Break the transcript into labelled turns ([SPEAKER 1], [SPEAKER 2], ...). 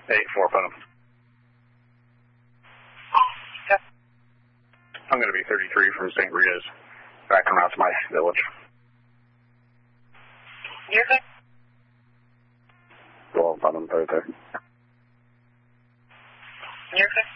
[SPEAKER 1] 8-4, put him. I'm going to be 33 from St. Rita's, back around to my village.
[SPEAKER 2] You're good.
[SPEAKER 1] Well, put him right there.
[SPEAKER 2] You're good.